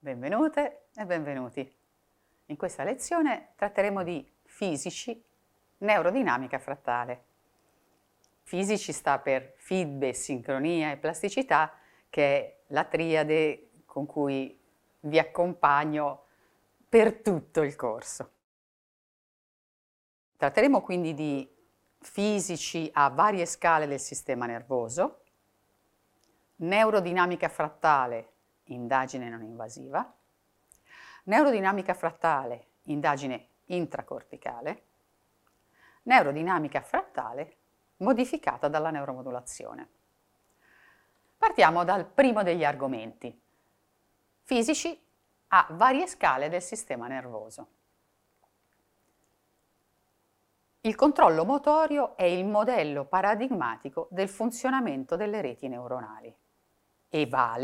Benvenute e benvenuti. In questa lezione tratteremo di fisici, neurodinamica frattale. Fisici sta per feedback, sincronia e plasticità, che è la triade con cui vi accompagno per tutto il corso. Tratteremo quindi di fisici a varie scale del sistema nervoso, neurodinamica frattale, indagine non invasiva, neurodinamica frattale, indagine intracorticale, neurodinamica frattale modificata dalla neuromodulazione. Partiamo dal primo degli argomenti, fisici a varie scale del sistema nervoso. Il controllo motorio è il modello paradigmatico del funzionamento delle reti neuronali e vale